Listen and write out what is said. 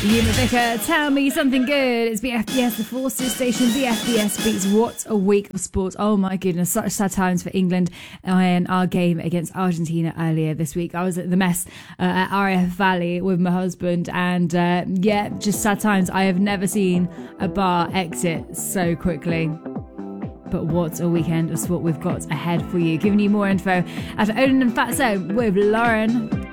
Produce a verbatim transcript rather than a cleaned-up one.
Yuma Vicker, tell me something good. It's B F B S, the Forces station. B F B S beats What a Week of Sport. Oh my goodness, such sad times for England in our game against Argentina earlier this week. I was at the mess uh, at R A F Valley with my husband, and uh, yeah, just sad times. I have never seen a bar exit so quickly. But what a weekend of sport we've got ahead for you. Giving you more info at Odin and Fatso with Lauren.